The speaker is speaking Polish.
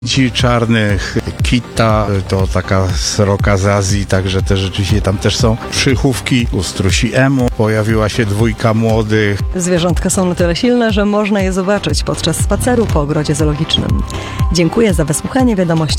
Ci czarnych, kita, to taka sroka z Azji, także te rzeczywiście tam też są przychówki. U strusi emu pojawiła się dwójka młodych. Zwierzątka są na tyle silne, że można je zobaczyć podczas spaceru po ogrodzie zoologicznym. Dziękuję za wysłuchanie wiadomości.